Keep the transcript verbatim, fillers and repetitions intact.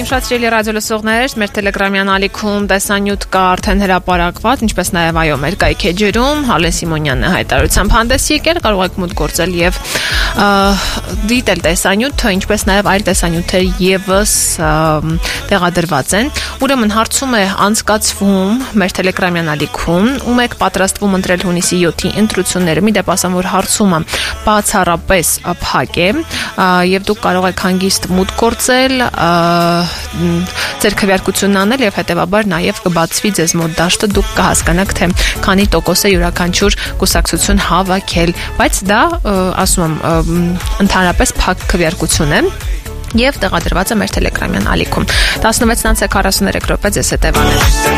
Իմ շատ սիրելի ռադիոլսողներ, մեր տելեգրամյան ալիքում տեսանյութ կա արդեն հրապարակված, ինչպես նաև այո մեր կայքեջերում Հալեն Սիմոնյանն է հայտարարությամբ հանդես եկել, կարող եք մուտք գործել եւ դիտել տեսանյութը, ինչպես նաև այլ տեսանյութեր եւս տեղադրված են։ Ուրեմն հարցում է անցկացվում մեր տելեգրամյան ալիքում, ում եք պատրաստվում ընտրել հունիսի յոթի ընտրությունները։ Մի դեպ ասեմ, որ հարցումը բացառապես փակ է եւ դուք կարող եք հանգիստ մուտք գործել, ձեր քվեարկությունն անել եւ հետեւաբար նաեւ կբացվի ձեզ մոտ դաշտը, դուք կհասկանաք թե քանի տոկոս է յուրաքանչյուր կուսակցություն հավաքել, բայց դա ասում եմ ընդհանրապես փակ քվեարկություն է եւ տեղադրված է մեր տելեգրամյան ալիքում։ տասնվեց քառասուներեք րոպե ձեզ հետեւանք։